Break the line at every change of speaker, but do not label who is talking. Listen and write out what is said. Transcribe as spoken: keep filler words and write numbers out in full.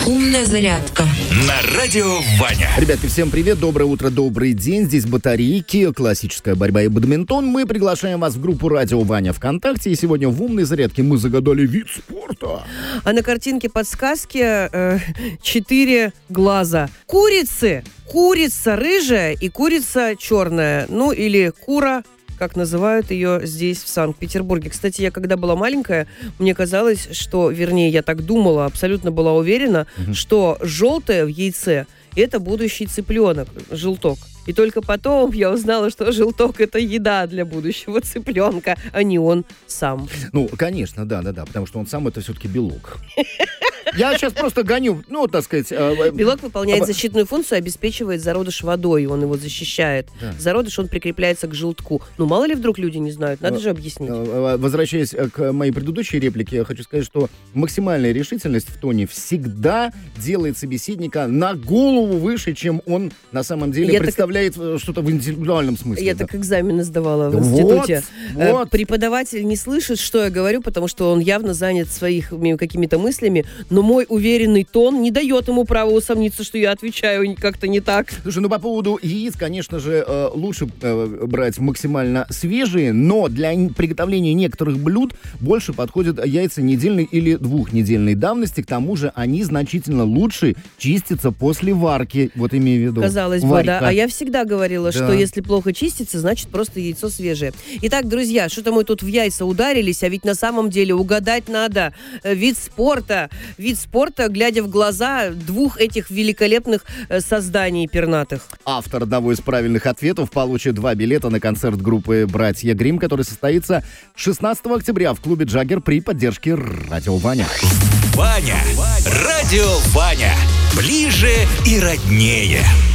Умная зарядка
на радио Ваня.
Ребятки, всем привет, доброе утро, добрый день. Здесь батарейки, классическая борьба и бадминтон. Мы приглашаем вас в группу «Радио Ваня» ВКонтакте. И сегодня в умной зарядке мы загадали вид спорта.
А на картинке подсказки э, четыре глаза. Курицы. Курица рыжая и курица черная. Ну, или кура, как называют ее здесь, в Санкт-Петербурге. Кстати, я когда была маленькая, мне казалось, что, вернее, я так думала, абсолютно была уверена, угу. что желтое в яйце – это будущий цыпленок, желток. И только потом я узнала, что желток – это еда для будущего цыпленка, а не он сам.
Ну, конечно, да-да-да, потому что он сам – это все-таки белок. Я сейчас просто гоню, ну, так сказать... Э,
Белок выполняет защитную функцию, обеспечивает зародыш водой, он его защищает. Да. Зародыш, он прикрепляется к желтку. Ну, мало ли вдруг люди не знают, надо же объяснить.
Возвращаясь к моей предыдущей реплике, я хочу сказать, что максимальная решительность в тоне всегда делает собеседника на голову выше, чем он на самом деле я представляет так... что-то в интеллектуальном смысле.
Я да. так экзамены сдавала в институте. Вот, вот. Преподаватель не слышит, что я говорю, потому что он явно занят своими какими-то мыслями, но мой уверенный тон не дает ему права усомниться, что я отвечаю как-то не так.
Слушай, ну по поводу яиц, конечно же, лучше брать максимально свежие, но для приготовления некоторых блюд больше подходят яйца недельной или двухнедельной давности. К тому же они значительно лучше чистятся после варки. Вот имею в виду.
Казалось бы, да. А я всегда говорила, да. что если плохо чистится, значит просто яйцо свежее. Итак, друзья, что-то мы тут в яйца ударились, а ведь на самом деле угадать надо вид спорта. Вид спорта, глядя в глаза двух этих великолепных созданий пернатых.
Автор одного из правильных ответов получит два билета на концерт группы «Братья Гримм», который состоится шестнадцатого октября в клубе «Джаггер» при поддержке «Радио Ваня».
Ваня. Радио Ваня. Ближе и роднее.